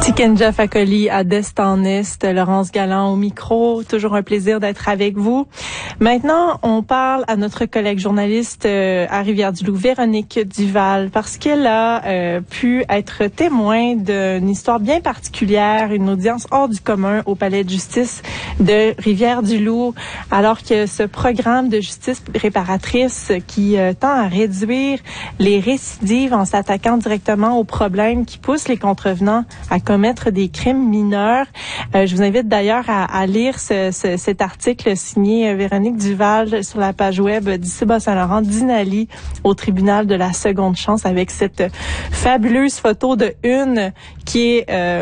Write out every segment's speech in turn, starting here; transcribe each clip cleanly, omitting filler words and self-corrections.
Kenja Fakoli à Destiniste, Laurence Galland au micro. Toujours un plaisir d'être avec vous. Maintenant, on parle à notre collègue journaliste à Rivière-du-Loup, Véronique Duval, parce qu'elle a pu être témoin d'une histoire bien particulière, une audience hors du commun au palais de justice de Rivière-du-Loup, alors que ce programme de justice réparatrice qui tend à réduire les récidives en s'attaquant directement aux problèmes qui poussent les contrevenants à commettre des crimes mineurs. Je vous invite d'ailleurs à lire cet article signé Véronique Duval sur la page web d'ici Bas-Saint-Laurent, d'Inali au tribunal de la seconde chance, avec cette fabuleuse photo de une qui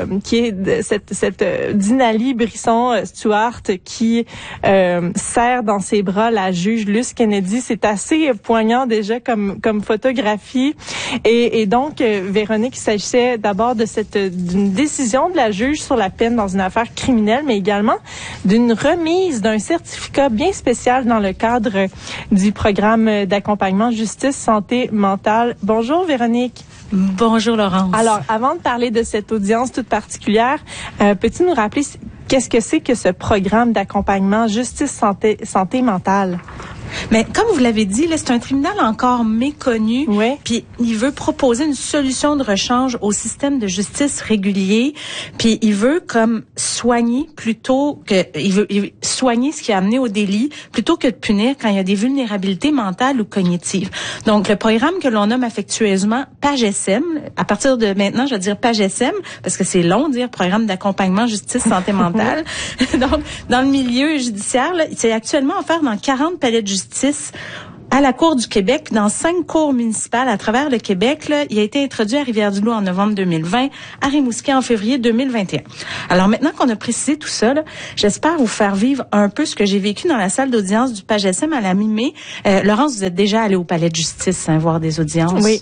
est cette d'Inali Brisson-Stuart qui serre dans ses bras la juge Luce Kennedy. C'est assez poignant déjà comme photographie. Et donc, Véronique, il s'agissait d'abord d'une décision de la juge sur la peine dans une affaire criminelle, mais également d'une remise d'un certificat bien spécial dans le cadre du programme d'accompagnement justice santé mentale. Bonjour Véronique. Bonjour Laurence. Alors, avant de parler de cette audience toute particulière, peux-tu nous rappeler qu'est-ce que c'est que ce programme d'accompagnement justice santé mentale? Mais comme vous l'avez dit, là, c'est un tribunal encore méconnu. Oui. Puis il veut proposer une solution de rechange au système de justice régulier. Puis il veut comme soigner plutôt que il veut soigner ce qui a amené au délit plutôt que de punir quand il y a des vulnérabilités mentales ou cognitives. Donc le programme que l'on nomme affectueusement PAGESM, à partir de maintenant, je vais dire PAGESM parce que c'est long de dire programme d'accompagnement justice santé mentale. Donc dans le milieu judiciaire, là, c'est actuellement offert dans 40 palais de justice à la Cour du Québec, dans 5 cours municipales à travers le Québec. Là, il a été introduit à Rivière-du-Loup en novembre 2020, à Rimouski en février 2021. Alors maintenant qu'on a précisé tout ça, là, j'espère vous faire vivre un peu ce que j'ai vécu dans la salle d'audience du PAGESM à la mi-mai. Laurence, vous êtes déjà allée au palais de justice voir des audiences? Oui.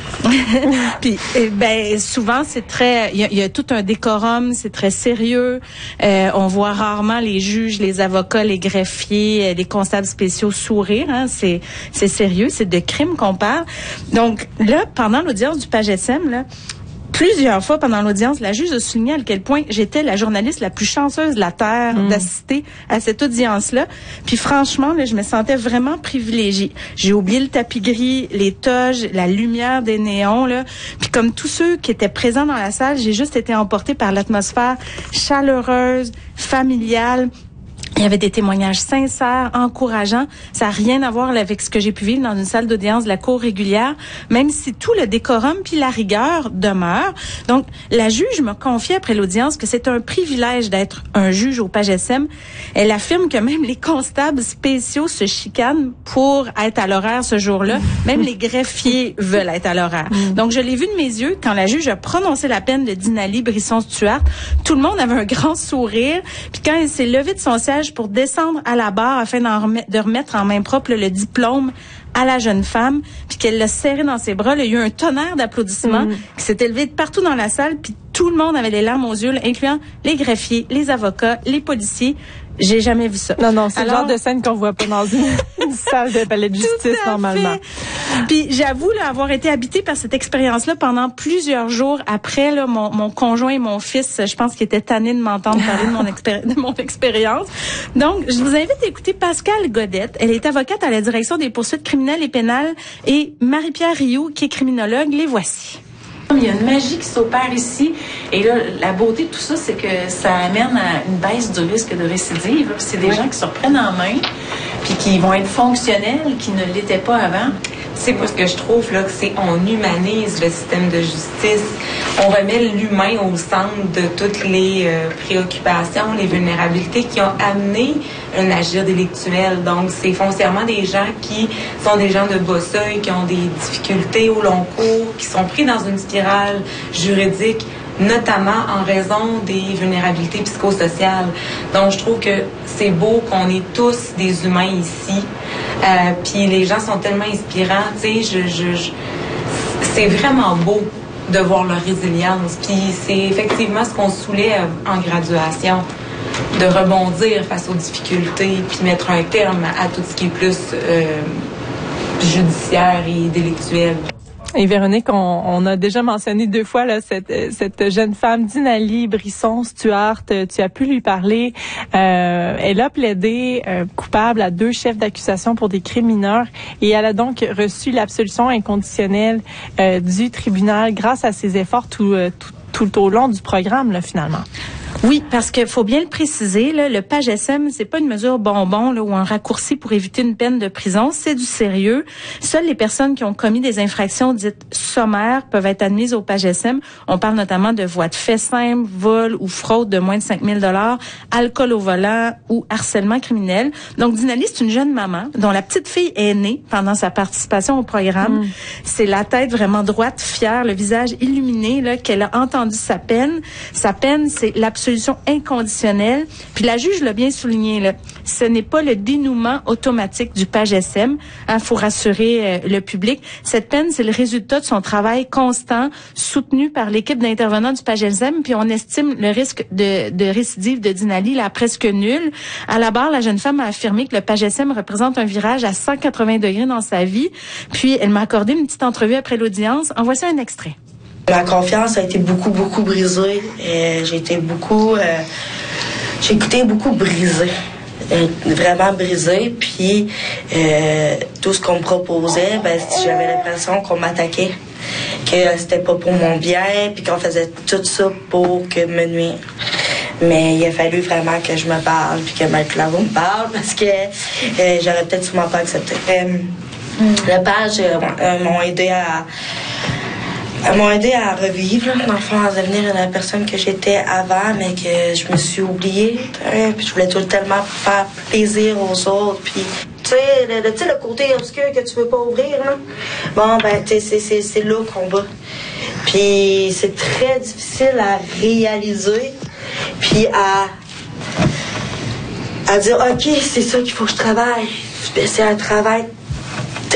Puis, souvent, c'est très... Il y a tout un décorum, c'est très sérieux. On voit rarement les juges, les avocats, les greffiers, les constables spéciaux sourire. Hein, c'est sérieux, c'est de crimes qu'on parle. Donc là, pendant l'audience du PAGESM, là, plusieurs fois pendant l'audience, la juge a souligné à quel point j'étais la journaliste la plus chanceuse de la Terre d'assister à cette audience-là. Puis franchement, là, je me sentais vraiment privilégiée. J'ai oublié le tapis gris, les toges, la lumière des néons, là. Puis comme tous ceux qui étaient présents dans la salle, j'ai juste été emportée par l'atmosphère chaleureuse, familiale. Il y avait des témoignages sincères, encourageants. Ça n'a rien à voir avec ce que j'ai pu vivre dans une salle d'audience de la Cour régulière, même si tout le décorum puis la rigueur demeure. Donc, la juge m'a confié après l'audience que c'est un privilège d'être un juge au PAGESM. Elle affirme que même les constables spéciaux se chicanent pour être à l'horaire ce jour-là. Même les greffiers veulent être à l'horaire. Donc, je l'ai vu de mes yeux quand la juge a prononcé la peine de Dinali Brisson-Stuart. Tout le monde avait un grand sourire. Puis quand elle s'est levée de son siège pour descendre à la barre afin de remettre en main propre le diplôme à la jeune femme, puis qu'elle l'a serré dans ses bras, là, il y a eu un tonnerre d'applaudissements qui s'est élevé de partout dans la salle, puis tout le monde avait les larmes aux yeux, là, incluant les greffiers, les avocats, les policiers. J'ai jamais vu ça. Non, c'est le genre de scène qu'on voit pas dans une salle de palais de justice normalement. Puis j'avoue là, avoir été habitée par cette expérience-là pendant plusieurs jours après. Là, mon conjoint et mon fils, je pense qu'ils étaient tannés de m'entendre parler de mon expérience. Donc, je vous invite à écouter Pascale Godette. Elle est avocate à la direction des poursuites criminelles et pénales, et Marie-Pierre Rioux, qui est criminologue. Les voici. Il y a une magie qui s'opère ici. Et là, la beauté de tout ça, c'est que ça amène à une baisse du risque de récidive. C'est des gens qui se reprennent en main, puis qui vont être fonctionnels, qui ne l'étaient pas avant. C'est parce que je trouve là que on humanise le système de justice. On remet l'humain au centre de toutes les préoccupations, les vulnérabilités qui ont amené un agir délictuel. Donc, c'est foncièrement des gens qui sont des gens de bas seuil, qui ont des difficultés au long cours, qui sont pris dans une spirale juridique, notamment en raison des vulnérabilités psychosociales. Donc, je trouve que c'est beau qu'on ait tous des humains ici. Puis les gens sont tellement inspirants. Tu sais, c'est vraiment beau de voir leur résilience. Puis c'est effectivement ce qu'on soulève en graduation, de rebondir face aux difficultés, puis mettre un terme à tout ce qui est plus judiciaire et délictuel. Et Véronique, on a déjà mentionné 2 fois là cette jeune femme, Dinali Brisson-Stuart. Tu as pu lui parler. Elle a plaidé coupable à 2 chefs d'accusation pour des crimes mineurs et elle a donc reçu l'absolution inconditionnelle du tribunal grâce à ses efforts tout au long du programme là, finalement. Oui, parce qu'il faut bien le préciser, là, le PAGESM, c'est pas une mesure bonbon là, ou un raccourci pour éviter une peine de prison, c'est du sérieux. Seules les personnes qui ont commis des infractions dites sommaires peuvent être admises au PAGESM. On parle notamment de voies de fait simple, vol ou fraude de moins de 5 000 $, alcool au volant ou harcèlement criminel. Donc, Dinali, c'est une jeune maman dont la petite fille est née pendant sa participation au programme. C'est la tête vraiment droite, fière, le visage illuminé là, qu'elle a entendu sa peine. Sa peine, c'est l'absolution inconditionnelle. Puis la juge l'a bien souligné, là, ce n'est pas le dénouement automatique du PAGESM. Faut rassurer le public. Cette peine, c'est le résultat de son travail constant, soutenu par l'équipe d'intervenants du PAGESM. Puis on estime le risque de récidive de Dinali là, presque nul. À la barre, la jeune femme a affirmé que le PAGESM représente un virage à 180 degrés dans sa vie. Puis elle m'a accordé une petite entrevue après l'audience. En voici un extrait. Ma confiance a été beaucoup brisée. J'ai été j'ai écouté beaucoup brisé. Vraiment brisé. Puis tout ce qu'on me proposait, j'avais l'impression qu'on m'attaquait. Que c'était pas pour mon bien, puis qu'on faisait tout ça pour me nuire. Mais il a fallu vraiment que je me parle, puis que Maître Laveau me parle, parce que j'aurais peut-être sûrement pas accepté. Le PAGE m'ont aidé à revivre, dans le fond, à devenir la personne que j'étais avant, mais que je me suis oubliée. Puis je voulais tellement faire plaisir aux autres. Puis, tu sais, le côté obscur que tu veux pas ouvrir, là. Bon, c'est là qu'on va. Puis c'est très difficile à réaliser, puis à dire, OK, c'est ça qu'il faut que je travaille. C'est un travail